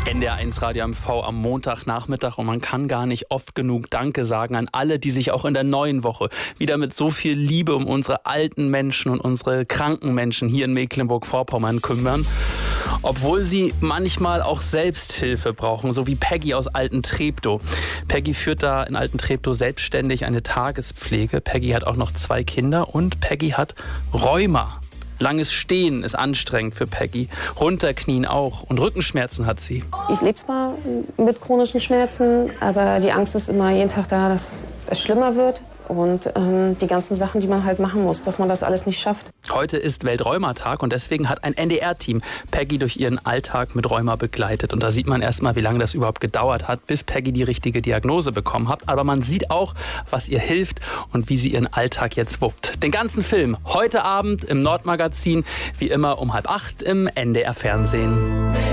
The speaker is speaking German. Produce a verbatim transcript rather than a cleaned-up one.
N D R eins Radio M V am Montagnachmittag und man kann gar nicht oft genug Danke sagen an alle, die sich auch in der neuen Woche wieder mit so viel Liebe um unsere alten Menschen und unsere kranken Menschen hier in Mecklenburg-Vorpommern kümmern. Obwohl sie manchmal auch Selbsthilfe brauchen, so wie Peggy aus Altentreptow. Peggy führt da in Altentreptow selbstständig eine Tagespflege. Peggy hat auch noch zwei Kinder und Peggy hat Rheuma. Langes Stehen ist anstrengend für Peggy. Runterknien auch. Und Rückenschmerzen hat sie. Ich lebe zwar mit chronischen Schmerzen, aber die Angst ist immer jeden Tag da, dass es schlimmer wird. Und ähm, die ganzen Sachen, die man halt machen muss, dass man das alles nicht schafft. Heute ist Weltrheumatag und deswegen hat ein N D R-Team Peggy durch ihren Alltag mit Rheuma begleitet. Und da sieht man erstmal, wie lange das überhaupt gedauert hat, bis Peggy die richtige Diagnose bekommen hat. Aber man sieht auch, was ihr hilft und wie sie ihren Alltag jetzt wuppt. Den ganzen Film heute Abend im Nordmagazin, wie immer um halb acht im N D R-Fernsehen.